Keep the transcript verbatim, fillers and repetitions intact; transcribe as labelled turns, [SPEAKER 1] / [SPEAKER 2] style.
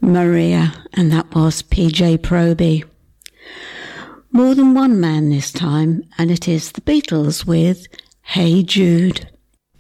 [SPEAKER 1] Maria, and that was P J Proby. More than one man this time, and it is the Beatles with Hey Jude.